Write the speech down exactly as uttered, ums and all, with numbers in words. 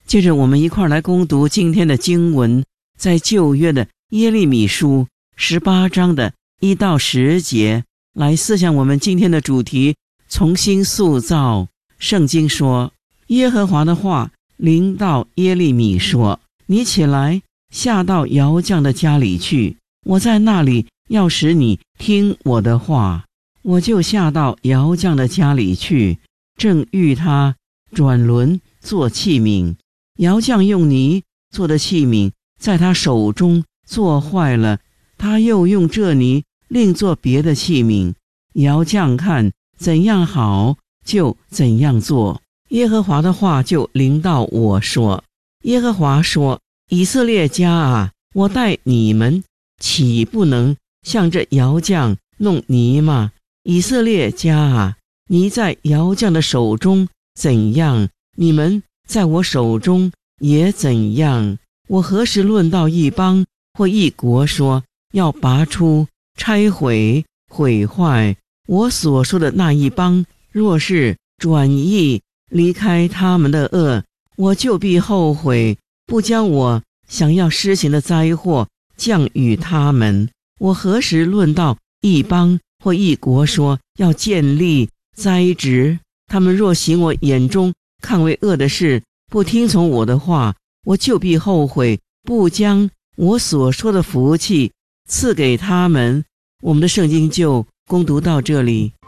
接着我们一块儿来攻读今天的经文，在旧约的耶利米书十八章的一到十节，来思想我们今天的主题，重新塑造。圣经说，耶和华的话临到耶利米说，你起来下到窑匠的家里去，我在那里要使你听我的话。我就下到窑匠的家里去，正遇他转轮做器皿，窑匠用泥做的器皿在他手中做坏了，他又用这泥另做别的器皿，窑匠看怎样好就怎样做。耶和华的话就临到我说，耶和华说，以色列家啊，我待你们岂不能像这窑匠弄泥吗？以色列家啊，你在窑匠的手中怎样，你们在我手中也怎样。我何时论到一邦或一国说要拔出、拆毁、毁坏我所说的那一邦，若是转意离开他们的恶，我就必后悔，不将我想要施行的灾祸降与他们。我何时论到一邦或一国说要建立栽植，他们若行我眼中看为恶的事，不听从我的话，我就必后悔，不将我所说的福气赐给他们。我们的圣经就攻读到这里。